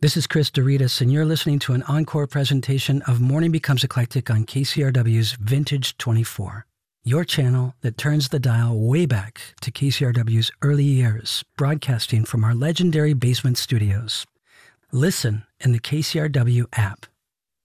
This is Chris Doritas, and you're listening to an encore presentation of Morning Becomes Eclectic on KCRW's Vintage 24, your channel that turns the dial way back to KCRW's early years, broadcasting from our legendary basement studios. Listen in the KCRW app.